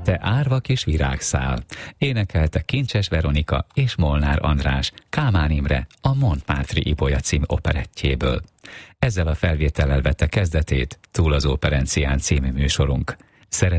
Te árva kis virágszál. Énekelte Kincses Veronika és Molnár András Kálmán Imre a Montmartre-i Ibolya című operettjéből. Ezzel a felvétellel vette kezdetét Túl az Operencián című műsorunk.